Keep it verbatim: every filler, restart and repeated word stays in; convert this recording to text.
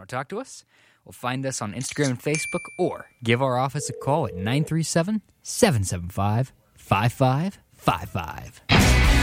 Want to talk to us? Well, find us on Instagram and Facebook or give our office a call at nine three seven, seven seven five, five five five five.